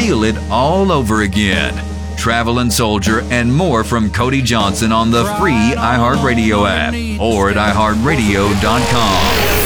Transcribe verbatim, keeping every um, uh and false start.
feel it all over again. Traveling Soldier and more from Cody Johnson on the free iHeartRadio app or at i heart radio dot com.